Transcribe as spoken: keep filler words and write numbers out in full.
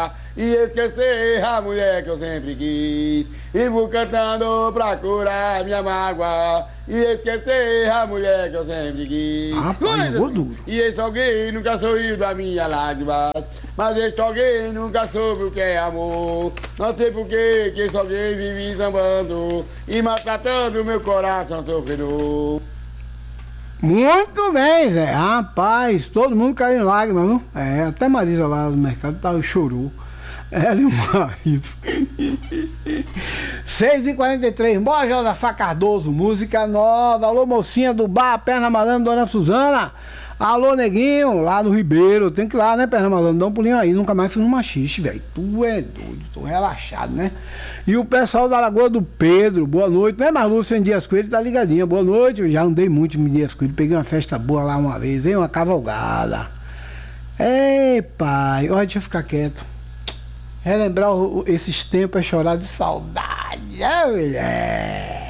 água e esquecer a mulher que eu sempre quis. E vou cantando pra curar minha mágoa e esquecer a mulher que eu sempre quis. Rapaz, jogou duro. E esse alguém nunca sorriu da minha lágrima, mas esse alguém nunca soube o que é amor. Não sei por que esse alguém vive zambando e maltratando meu coração sofredor. Muito bem, Zé. Rapaz, todo mundo caiu em lágrimas, viu? É, até Marisa lá no mercado tava, chorou. Ela e o marido. seis e quarenta e três, bora, Josafá Cardoso, música nova. Alô, mocinha do bar, Perna Malandro, Dona Suzana. Alô, neguinho, lá no Ribeiro. Tem que ir lá, né, Perna Malandro? Dá um pulinho aí. Nunca mais fiz um machiste, velho. Tu é doido, tô relaxado, né? E o pessoal da Lagoa do Pedro, boa noite. Né, Marlúcia em Dias Coelho, tá ligadinha. Boa noite. Eu já andei muito em Dias Coelho. Peguei uma festa boa lá uma vez, hein? Uma cavalgada. Ei, pai. Olha, deixa eu ficar quieto. Relembrar o, o, esses tempos é chorar de saudade. É, mulher.